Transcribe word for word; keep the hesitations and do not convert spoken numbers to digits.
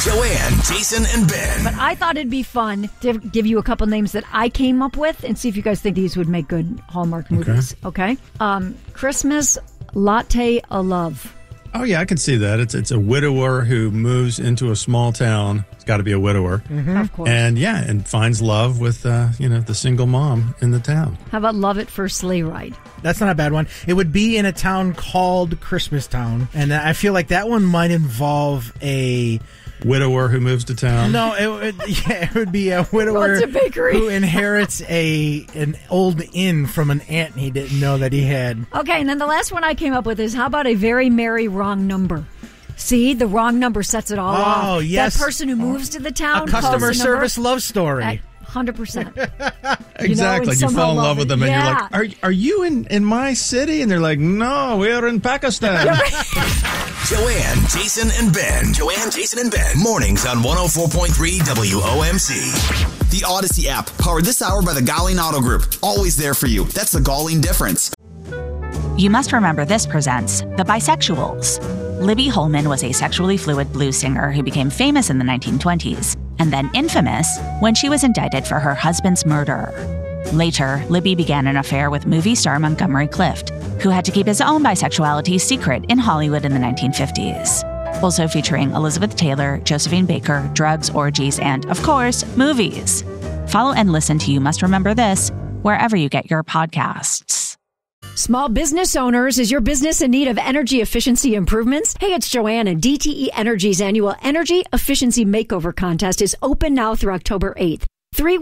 Joanne, Jason, and Ben. But I thought it'd be fun to give you a couple names that I came up with and see if you guys think these would make good Hallmark movies. Okay. okay? Um, Christmas Latte a Love. Oh, yeah, I can see that. It's it's a widower who moves into a small town. It's got to be a widower. Mm-hmm. Of course. And, yeah, and finds love with, uh, you know, the single mom in the town. How about Love at First Sleigh Ride? That's not a bad one. It would be in a town called Christmas Town. And I feel like that one might involve a... widower who moves to town. No, it would, yeah, it would be a widower a bakery? who inherits a an old inn from an aunt he didn't know that he had. Okay, and then the last one I came up with is, how about a very merry wrong number? See, the wrong number sets it all off. Oh, yes. That person who moves to the town. A customer calls the service number, love story. one hundred percent. Exactly. You, know, you fall in love with them and yeah. you're like, are, are you in, in my city? And they're like, no, we're in Pakistan. Joanne, Jason, and Ben. Joanne, Jason, and Ben. Mornings on one oh four point three W O M C. The Odyssey app, powered this hour by the Galling Auto Group. Always there for you. That's the Galling difference. You Must Remember This presents The Bisexuals. Libby Holman was a sexually fluid blues singer who became famous in the nineteen twenties, and then infamous when she was indicted for her husband's murder. Later, Libby began an affair with movie star Montgomery Clift, who had to keep his own bisexuality secret in Hollywood in the nineteen fifties. Also featuring Elizabeth Taylor, Josephine Baker, drugs, orgies, and, of course, movies. Follow and listen to You Must Remember This wherever you get your podcasts. Small business owners, is your business in need of energy efficiency improvements? Hey, it's Joanne, and D T E Energy's annual Energy Efficiency Makeover Contest is open now through October eighth. Three